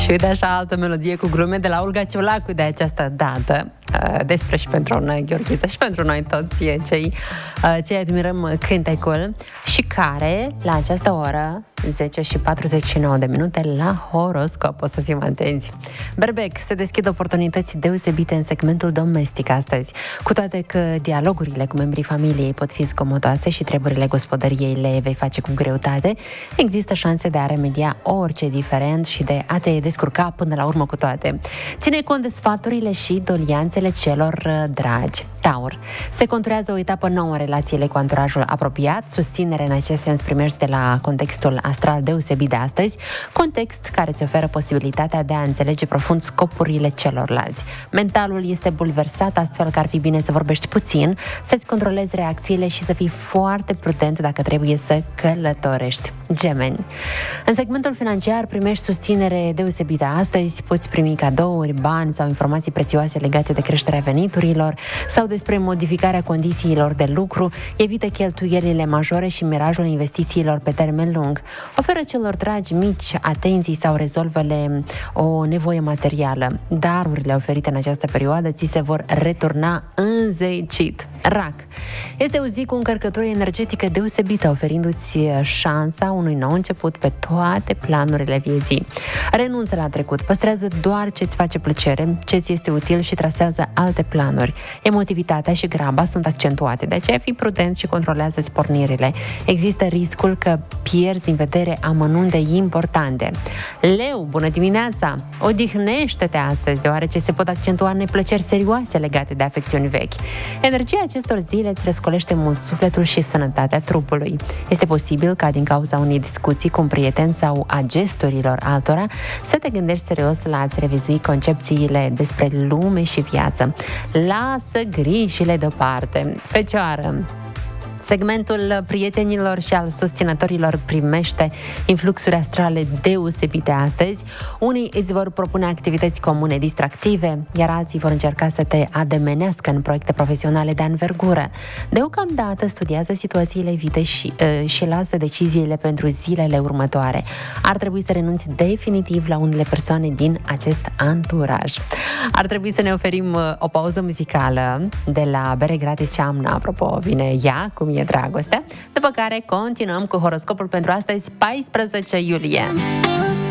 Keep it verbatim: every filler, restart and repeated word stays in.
Și uite așa altă melodie cu glume de la Olga Ciolacu de această dată, despre și pentru noi, Gheorghiță, și pentru noi toți cei ce admirăm cântecul și care, la această oră, zece și patruzeci și nouă de minute, la horoscop, o să fim atenți. Berbec, se deschid oportunități deosebite în segmentul domestic astăzi, cu toate că dialogurile cu membrii familiei pot fi zgomotoase și treburile gospodăriei le vei face cu greutate, există șanse de a remedia orice diferent și de a te descurca până la urmă cu toate. Ține cont de sfaturile și dolianțele celor dragi. Taur, se conturează o etapă nouă în relațiile cu anturajul apropiat, susținere în acest sens primești de la contextul astral deosebit de astăzi, context care îți oferă posibilitatea de a înțelege profund scopurile celorlalți. Mentalul este bulversat, astfel că ar fi bine să vorbești puțin, să-ți controlezi reacțiile și să fii foarte prudent dacă trebuie să călătorești. Gemeni, în segmentul financiar primești susținere deosebită astăzi, poți primi cadouri, bani sau informații prețioase legate de creșterea veniturilor sau despre modificarea condițiilor de lucru, evită cheltuielile majore și mirajul investițiilor pe termen lung. Oferă celor dragi mici atenții sau rezolvă-le o nevoie materială. Darurile oferite în această perioadă ți se vor returna înzecit. Rac, este o zi cu încărcătură energetică deosebită, oferindu-ți șansa unui nou început pe toate planurile vieții. Renunță la trecut, păstrează doar ce-ți face plăcere, ce-ți este util și trasează alte planuri. Emotivitatea și graba sunt accentuate, de aceea fii prudent și controlează-ți pornirile. Există riscul că pierzi din vedere amănunte importante. Leu, bună dimineața! Odihnește-te astăzi, deoarece se pot accentua neplăceri serioase legate de afecțiuni vechi. Energia acestor zile îți răscolește mult sufletul și sănătatea trupului. Este posibil ca din cauza unei discuții cu un prieten sau a gesturilor altora să te gândești serios la a-ți revizui concepțiile despre lume și viață. Lasă grijile deoparte. Fecioară, segmentul prietenilor și al susținătorilor primește influxuri astrale deosebite astăzi. Unii îți vor propune activități comune distractive, iar alții vor încerca să te ademenească în proiecte profesionale de anvergură. Deocamdată studiază situațiile vite și, uh, și lasă deciziile pentru zilele următoare. Ar trebui să renunți definitiv la unele persoane din acest anturaj. Ar trebui să ne oferim uh, o pauză muzicală de la Bere Gratis Ceamna, apropo, vine ea, cum e dragostea, după care continuăm cu horoscopul pentru astăzi, paisprezece iulie.